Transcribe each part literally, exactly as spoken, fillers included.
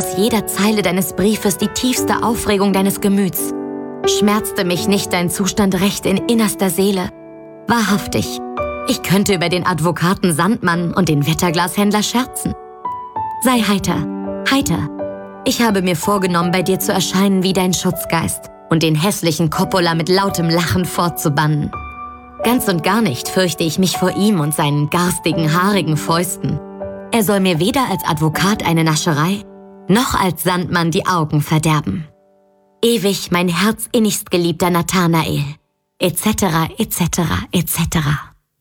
aus jeder Zeile deines Briefes die tiefste Aufregung deines Gemüts. Schmerzte mich nicht dein Zustand recht in innerster Seele? Wahrhaftig, ich könnte über den Advokaten Sandmann und den Wetterglashändler scherzen. Sei heiter, heiter. Ich habe mir vorgenommen, bei dir zu erscheinen wie dein Schutzgeist und den hässlichen Coppola mit lautem Lachen fortzubannen. Ganz und gar nicht fürchte ich mich vor ihm und seinen garstigen, haarigen Fäusten. Er soll mir weder als Advokat eine Nascherei, noch als Sandmann die Augen verderben. Ewig mein herzinnigst geliebter Nathanael, et cetera, et cetera, et cetera.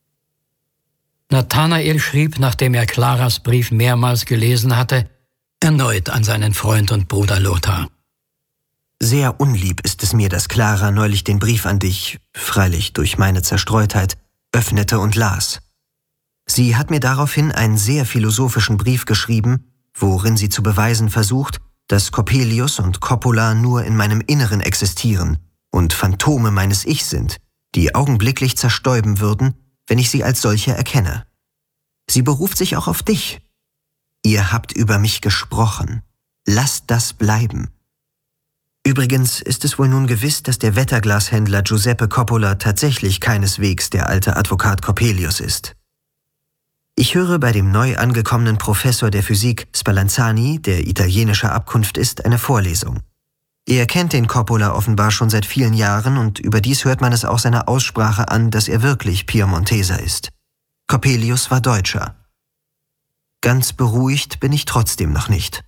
Nathanael schrieb, nachdem er Claras Brief mehrmals gelesen hatte, erneut an seinen Freund und Bruder Lothar. Sehr unlieb ist es mir, dass Clara neulich den Brief an dich, freilich durch meine Zerstreutheit, öffnete und las. Sie hat mir daraufhin einen sehr philosophischen Brief geschrieben, worin sie zu beweisen versucht, dass Coppelius und Coppola nur in meinem Inneren existieren und Phantome meines Ich sind, die augenblicklich zerstäuben würden, wenn ich sie als solche erkenne. Sie beruft sich auch auf dich. Ihr habt über mich gesprochen. Lasst das bleiben. Übrigens ist es wohl nun gewiss, dass der Wetterglashändler Giuseppe Coppola tatsächlich keineswegs der alte Advokat Coppelius ist. Ich höre bei dem neu angekommenen Professor der Physik Spallanzani, der italienischer Abkunft ist, eine Vorlesung. Er kennt den Coppola offenbar schon seit vielen Jahren und überdies hört man es auch seiner Aussprache an, dass er wirklich Piemonteser ist. Coppelius war Deutscher. Ganz beruhigt bin ich trotzdem noch nicht.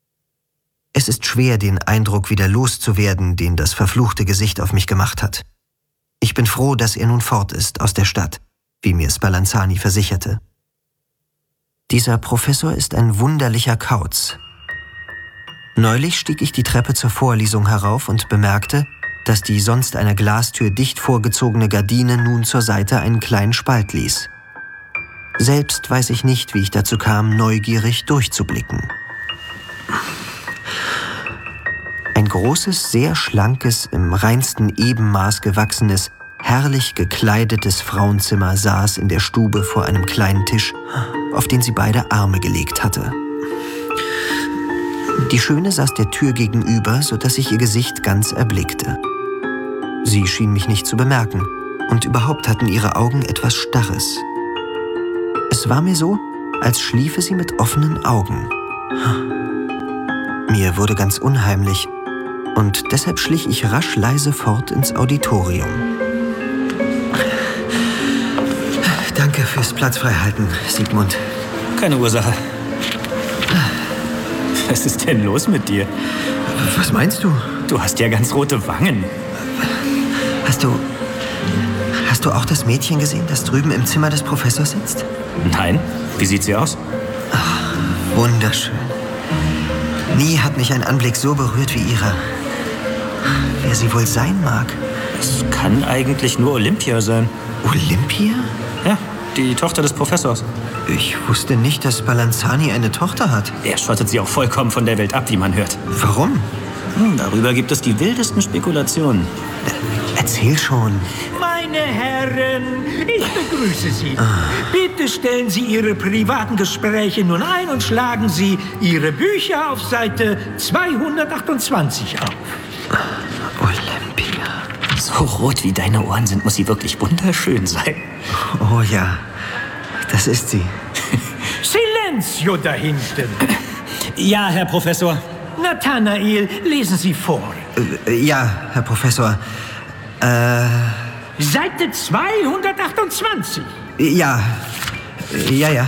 Es ist schwer, den Eindruck wieder loszuwerden, den das verfluchte Gesicht auf mich gemacht hat. Ich bin froh, dass er nun fort ist aus der Stadt, wie mir Spallanzani versicherte. Dieser Professor ist ein wunderlicher Kauz. Neulich stieg ich die Treppe zur Vorlesung herauf und bemerkte, dass die sonst einer Glastür dicht vorgezogene Gardine nun zur Seite einen kleinen Spalt ließ. Selbst weiß ich nicht, wie ich dazu kam, neugierig durchzublicken. Ein großes, sehr schlankes, im reinsten Ebenmaß gewachsenes, herrlich gekleidetes Frauenzimmer saß in der Stube vor einem kleinen Tisch, auf den sie beide Arme gelegt hatte. Die Schöne saß der Tür gegenüber, sodass ich ihr Gesicht ganz erblickte. Sie schien mich nicht zu bemerken, und überhaupt hatten ihre Augen etwas Starres. Es war mir so, als schliefe sie mit offenen Augen. Mir wurde ganz unheimlich, und deshalb schlich ich rasch leise fort ins Auditorium. Danke fürs Platzfreihalten, Sigmund. Keine Ursache. Was ist denn los mit dir? Was meinst du? Du hast ja ganz rote Wangen. Hast du... Hast du auch das Mädchen gesehen, das drüben im Zimmer des Professors sitzt? Nein. Wie sieht sie aus? Ach, wunderschön. Nie hat mich ein Anblick so berührt wie ihrer. Wer sie wohl sein mag? Es kann eigentlich nur Olympia sein. Olympia? Ja, die Tochter des Professors. Ich wusste nicht, dass Spallanzani eine Tochter hat. Er schottet sie auch vollkommen von der Welt ab, wie man hört. Warum? Hm, darüber gibt es die wildesten Spekulationen. Erzähl schon. Meine Herren, ich begrüße Sie. Ah. Bitte stellen Sie Ihre privaten Gespräche nun ein und schlagen Sie Ihre Bücher auf Seite zweihundertachtundzwanzig auf. Olympia. So rot wie deine Ohren sind, muss sie wirklich wunderschön sein. Oh ja, das ist sie. Silenzio da hinten. Ja, Herr Professor. Nathanael, lesen Sie vor. Äh, ja, Herr Professor. Äh... Seite zweihundertachtundzwanzig. Ja, ja, ja.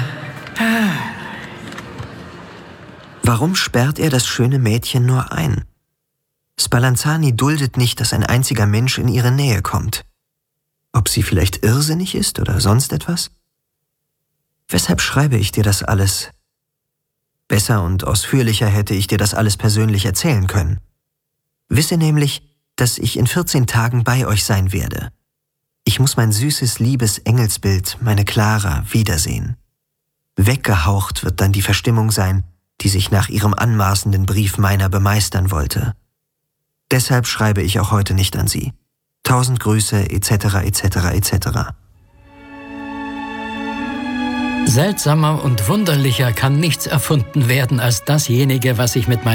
Warum sperrt er das schöne Mädchen nur ein? Spallanzani duldet nicht, dass ein einziger Mensch in ihre Nähe kommt. Ob sie vielleicht irrsinnig ist oder sonst etwas? Weshalb schreibe ich dir das alles? Besser und ausführlicher hätte ich dir das alles persönlich erzählen können. Wisse nämlich, dass ich in vierzehn Tagen bei euch sein werde. Ich muss mein süßes, liebes Engelsbild, meine Clara, wiedersehen. Weggehaucht wird dann die Verstimmung sein, die sich nach ihrem anmaßenden Brief meiner bemeistern wollte. Deshalb schreibe ich auch heute nicht an sie. Tausend Grüße, et cetera, et cetera, et cetera. Seltsamer und wunderlicher kann nichts erfunden werden als dasjenige, was ich mit meinem